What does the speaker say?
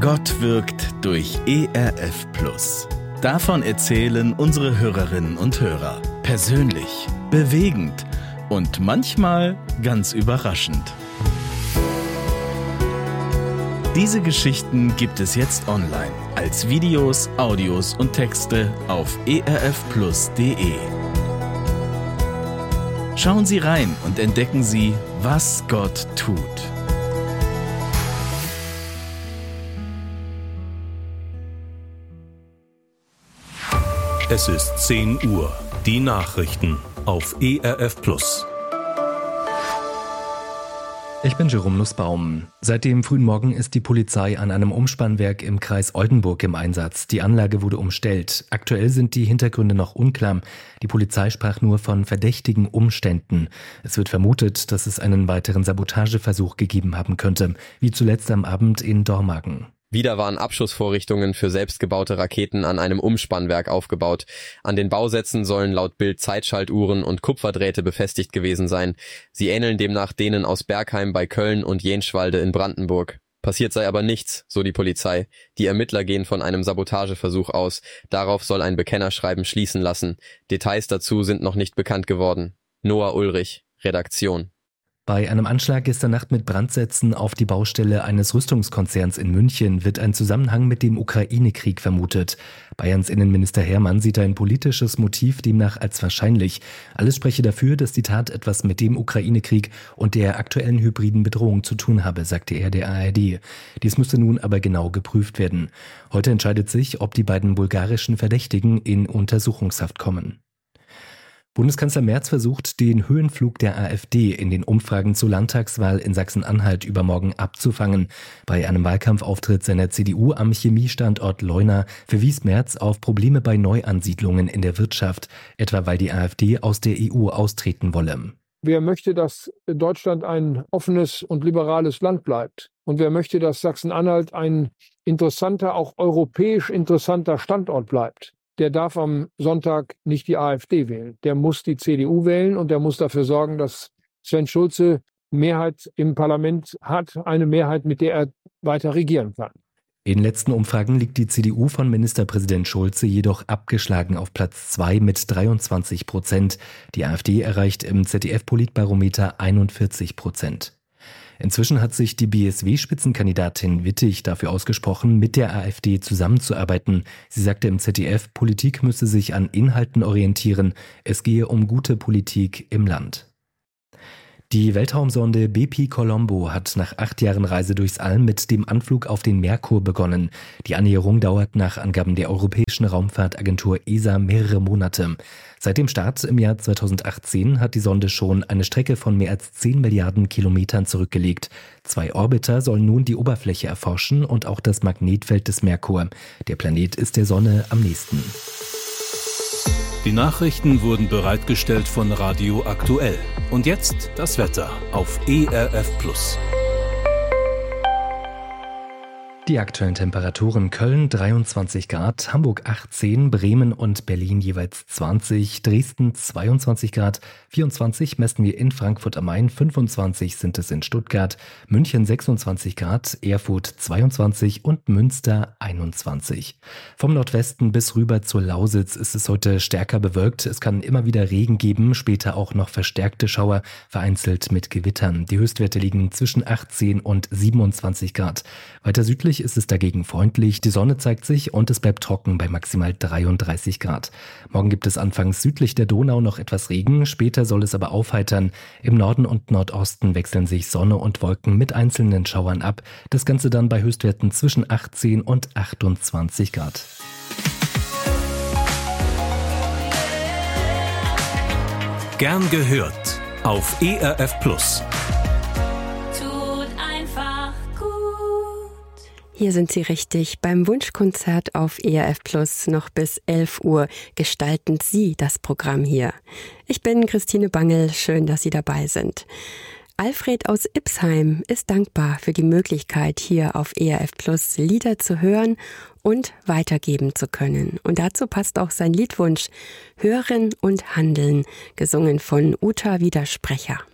Gott wirkt durch ERF+. Davon erzählen unsere Hörerinnen und Hörer. Persönlich, bewegend und manchmal ganz überraschend. Diese Geschichten gibt es jetzt online als Videos, Audios und Texte auf erfplus.de. Schauen Sie rein und entdecken Sie, was Gott tut. Es ist 10 Uhr. Die Nachrichten auf ERF+. Ich bin Jerome Nussbaum. Seit dem frühen Morgen ist die Polizei an einem Umspannwerk im Kreis Oldenburg im Einsatz. Die Anlage wurde umstellt. Aktuell sind die Hintergründe noch unklar. Die Polizei sprach nur von verdächtigen Umständen. Es wird vermutet, dass es einen weiteren Sabotageversuch gegeben haben könnte, wie zuletzt am Abend in Dormagen. Wieder waren Abschussvorrichtungen für selbstgebaute Raketen an einem Umspannwerk aufgebaut. An den Bausätzen sollen laut Bild Zeitschaltuhren und Kupferdrähte befestigt gewesen sein. Sie ähneln demnach denen aus Bergheim bei Köln und Jenschwalde in Brandenburg. Passiert sei aber nichts, so die Polizei. Die Ermittler gehen von einem Sabotageversuch aus. Darauf soll ein Bekennerschreiben schließen lassen. Details dazu sind noch nicht bekannt geworden. Noah Ulrich, Redaktion. Bei einem Anschlag gestern Nacht mit Brandsätzen auf die Baustelle eines Rüstungskonzerns in München wird ein Zusammenhang mit dem Ukraine-Krieg vermutet. Bayerns Innenminister Hermann sieht ein politisches Motiv demnach als wahrscheinlich. Alles spreche dafür, dass die Tat etwas mit dem Ukraine-Krieg und der aktuellen hybriden Bedrohung zu tun habe, sagte er der ARD. Dies müsste nun aber genau geprüft werden. Heute entscheidet sich, ob die beiden bulgarischen Verdächtigen in Untersuchungshaft kommen. Bundeskanzler Merz versucht, den Höhenflug der AfD in den Umfragen zur Landtagswahl in Sachsen-Anhalt übermorgen abzufangen. Bei einem Wahlkampfauftritt seiner CDU am Chemiestandort Leuna verwies Merz auf Probleme bei Neuansiedlungen in der Wirtschaft, etwa weil die AfD aus der EU austreten wolle. Wer möchte, dass Deutschland ein offenes und liberales Land bleibt? Und wer möchte, dass Sachsen-Anhalt ein interessanter, auch europäisch interessanter Standort bleibt? Der darf am Sonntag nicht die AfD wählen. Der muss die CDU wählen und der muss dafür sorgen, dass Sven Schulze Mehrheit im Parlament hat, eine Mehrheit, mit der er weiter regieren kann. In letzten Umfragen liegt die CDU von Ministerpräsident Schulze jedoch abgeschlagen auf Platz 2 mit 23%. Die AfD erreicht im ZDF-Politbarometer 41%. Inzwischen hat sich die BSW-Spitzenkandidatin Wittig dafür ausgesprochen, mit der AfD zusammenzuarbeiten. Sie sagte im ZDF, Politik müsse sich an Inhalten orientieren. Es gehe um gute Politik im Land. Die Weltraumsonde Bepi Colombo hat nach 8 Jahren Reise durchs All mit dem Anflug auf den Merkur begonnen. Die Annäherung dauert nach Angaben der Europäischen Raumfahrtagentur ESA mehrere Monate. Seit dem Start im Jahr 2018 hat die Sonde schon eine Strecke von mehr als 10 Milliarden Kilometern zurückgelegt. 2 Orbiter sollen nun die Oberfläche erforschen und auch das Magnetfeld des Merkur. Der Planet ist der Sonne am nächsten. Die Nachrichten wurden bereitgestellt von Radio Aktuell. Und jetzt das Wetter auf ERF+. Die aktuellen Temperaturen: Köln 23 Grad, Hamburg 18, Bremen und Berlin jeweils 20, Dresden 22 Grad, 24 messen wir in Frankfurt am Main, 25 sind es in Stuttgart, München 26 Grad, Erfurt 22 und Münster 21. Vom Nordwesten bis rüber zur Lausitz ist es heute stärker bewölkt. Es kann immer wieder Regen geben, später auch noch verstärkte Schauer, vereinzelt mit Gewittern. Die Höchstwerte liegen zwischen 18 und 27 Grad. Weiter südlich ist es dagegen freundlich, die Sonne zeigt sich und es bleibt trocken bei maximal 33 Grad. Morgen gibt es anfangs südlich der Donau noch etwas Regen, später soll es aber aufheitern. Im Norden und Nordosten wechseln sich Sonne und Wolken mit einzelnen Schauern ab. Das Ganze dann bei Höchstwerten zwischen 18 und 28 Grad. Gern gehört auf ERF+. Hier sind Sie richtig beim Wunschkonzert auf ERF Plus. Noch bis 11 Uhr gestalten Sie das Programm hier. Ich bin Christine Bangel, schön, dass Sie dabei sind. Alfred aus Ipsheim ist dankbar für die Möglichkeit, hier auf ERF Plus Lieder zu hören und weitergeben zu können. Und dazu passt auch sein Liedwunsch Hören und Handeln, gesungen von Uta Widersprecher.